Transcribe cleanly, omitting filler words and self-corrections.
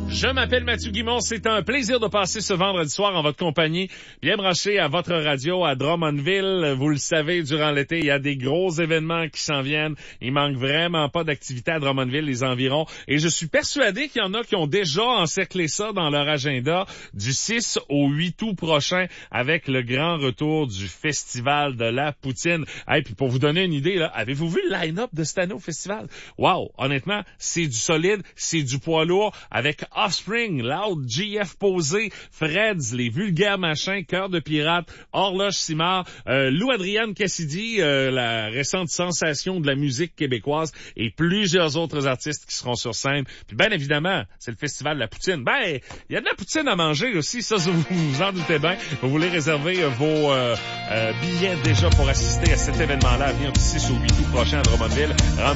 Je m'appelle Mathieu Guimond. C'est un plaisir de passer ce vendredi soir en votre compagnie, bien branché à votre radio à Drummondville. Vous le savez, durant l'été, il y a des gros événements qui s'en viennent. Il manque vraiment pas d'activité à Drummondville, les environs. Et je suis persuadé qu'il y en a qui ont déjà encerclé ça dans leur agenda du 6 au 8 août prochain avec le grand retour du Festival de la Poutine. Hey, puis pour vous donner une idée, là, avez-vous vu le line-up de cette année au festival? Wow! Honnêtement, c'est du solide, c'est du poids lourd avec Offspring, Loud, GF Posé, Freds, Les Vulgaires Machins, Cœur de Pirate, Horloge Simard, Lou Adrienne Cassidy, la récente sensation de la musique québécoise et plusieurs autres artistes qui seront sur scène. Puis bien évidemment, c'est le Festival de la Poutine. Ben, il y a de la poutine à manger aussi, ça vous vous en doutez bien. Vous voulez réserver vos billets déjà pour assister à cet événement-là à venir du 6 au 8 août prochain à Drummondville.